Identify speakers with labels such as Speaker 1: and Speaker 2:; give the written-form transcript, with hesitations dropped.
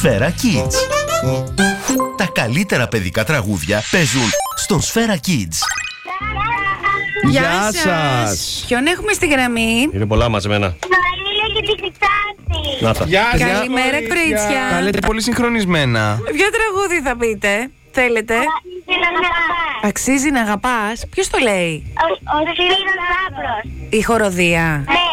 Speaker 1: Σφαίρα Kids. Τα καλύτερα παιδικά τραγούδια παίζουν στον Σφαίρα Kids.
Speaker 2: Γεια σας. Ποιον έχουμε στη γραμμή?
Speaker 3: Είναι πολλά μαζεμένα.
Speaker 4: Μαρίλα και την Χρυσάνθη.
Speaker 3: Να τα.
Speaker 5: Γεια σας,
Speaker 2: Καλημέρα,
Speaker 5: κορίτσια.
Speaker 2: κορίτσια.
Speaker 5: Τα λέτε πολύ συγχρονισμένα.
Speaker 2: Ποιο τραγούδι θα πείτε? Θέλετε?
Speaker 4: Αξίζει να αγαπάς.
Speaker 2: Αξίζει να αγαπάς. Ποιος το λέει?
Speaker 4: Ο Σφύρινος Άπρος.
Speaker 2: Η χοροδία.
Speaker 4: Ναι.